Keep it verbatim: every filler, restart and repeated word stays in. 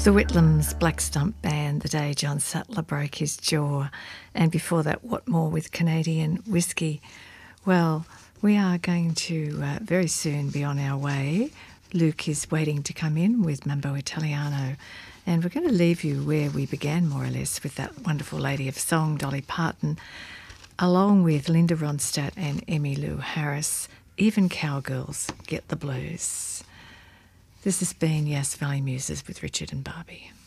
The Whitlams Black Stump Band, The Day John Sattler Broke His Jaw, and before that, What More with Canadian Whiskey. Well, we are going to uh, very soon be on our way. Luke is waiting to come in with Mambo Italiano, and we're going to leave you where we began, more or less, with that wonderful lady of song, Dolly Parton, along with Linda Ronstadt and Emmylou Harris. Even cowgirls get the blues. This has been Yass Valley Muses with Richard and Barbie.